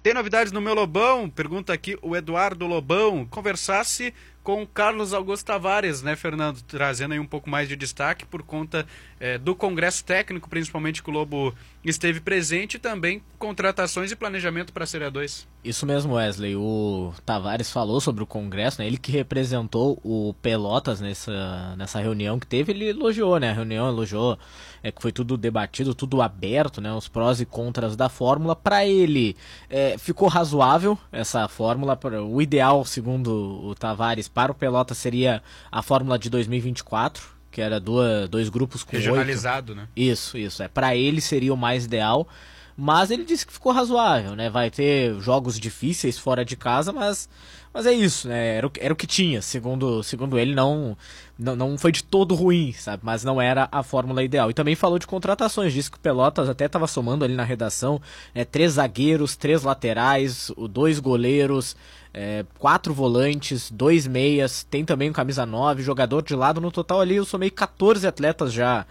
Tem novidades no meu Lobão? Pergunta aqui o Eduardo Lobão. Conversasse com Carlos Augusto Tavares, né, Fernando? Trazendo aí um pouco mais de destaque por conta do Congresso Técnico, principalmente que o Lobo esteve presente, e também contratações e planejamento para a Série A2. Isso mesmo, Wesley. O Tavares falou sobre o Congresso, né? Ele que representou o Pelotas nessa reunião que teve, ele elogiou, né? A reunião elogiou que foi tudo debatido, tudo aberto, né? Os prós e contras da fórmula. Para ele, ficou razoável essa fórmula. O ideal, segundo o Tavares, para o Pelotas seria a fórmula de 2024, que era dois grupos com regionalizado, 8. Né? Isso. Para ele seria o mais ideal. Mas ele disse que ficou razoável, né? Vai ter jogos difíceis fora de casa, mas é isso, né? Era o que tinha. Segundo ele, não foi de todo ruim, sabe? Mas não era a fórmula ideal. E também falou de contratações. Disse que o Pelotas até estava somando ali na redação 3 zagueiros, 3 laterais, 2 goleiros, 4 volantes, 2 meias, tem também um camisa 9, jogador de lado. No total ali eu somei 14 atletas já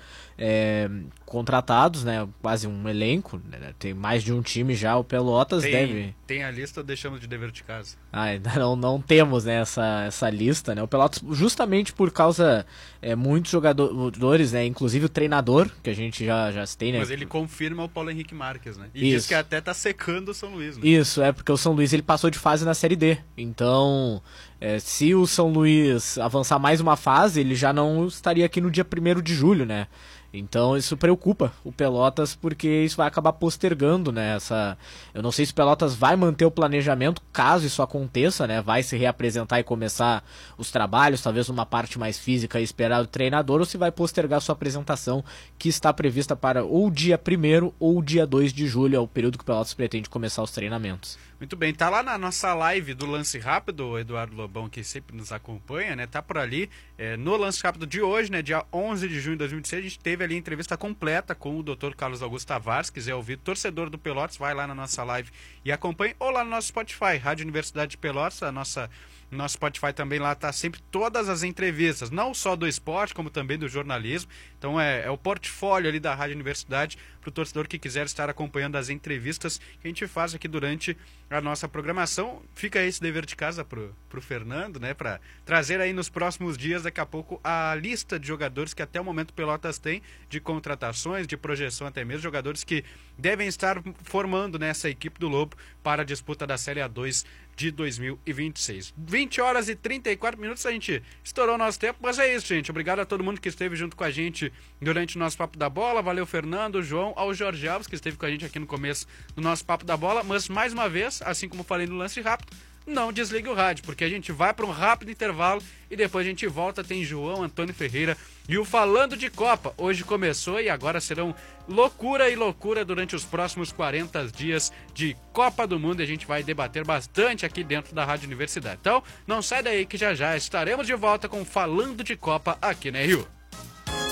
contratados, né? Quase um elenco, né? Tem mais de um time já. O Pelotas Tem a lista ou deixamos de dever de casa? Ainda não temos, né, essa lista, né? O Pelotas, justamente por causa muitos jogadores, né? Inclusive o treinador, que a gente já tem, né? Mas ele confirma o Paulo Henrique Marques, né? E Isso. diz que até tá secando o São Luís, né? Isso, porque o São Luís ele passou de fase na Série D. Então, se o São Luís avançar mais uma fase, ele já não estaria aqui no dia 1º de julho, né? Então isso preocupa o Pelotas, porque isso vai acabar postergando, né? Eu não sei se o Pelotas vai manter o planejamento caso isso aconteça, né? Vai se reapresentar e começar os trabalhos, talvez uma parte mais física e esperar o treinador, ou se vai postergar sua apresentação, que está prevista para ou dia 1º ou dia 2 de julho, é o período que o Pelotas pretende começar os treinamentos. Muito bem, tá lá na nossa live do Lance Rápido, o Eduardo Lobão, que sempre nos acompanha, né? Tá por ali, no Lance Rápido de hoje, né? Dia 11 de junho de 2026, a gente teve ali a entrevista completa com o Dr. Carlos Augusto Tavares. Se quiser ouvir, torcedor do Pelotas, vai lá na nossa live e acompanhe, ou lá no nosso Spotify, Rádio Universidade de Pelotas, nosso Spotify também lá tá sempre todas as entrevistas, não só do esporte, como também do jornalismo. Então é o portfólio ali da Rádio Universidade para o torcedor que quiser estar acompanhando as entrevistas que a gente faz aqui durante a nossa programação. Fica esse dever de casa pro Fernando, né, para trazer aí nos próximos dias, daqui a pouco, a lista de jogadores que até o momento Pelotas tem, de contratações, de projeção, até mesmo jogadores que devem estar formando nessa equipe do Lobo para a disputa da Série A2 de 2026. 20 horas e 34 minutos, a gente estourou o nosso tempo, mas é isso, gente. Obrigado a todo mundo que esteve junto com a gente durante o nosso Papo da Bola. Valeu, Fernando, João, ao Jorge Alves, que esteve com a gente aqui no começo do nosso Papo da Bola. Mas, mais uma vez, assim como falei no Lance Rápido, não desligue o rádio, porque a gente vai para um rápido intervalo e depois a gente volta. Tem João Antônio Ferreira e o Falando de Copa. Hoje começou e agora serão loucura e loucura durante os próximos 40 dias de Copa do Mundo. E a gente vai debater bastante aqui dentro da Rádio Universidade. Então, não sai daí que já estaremos de volta com Falando de Copa aqui na Rio.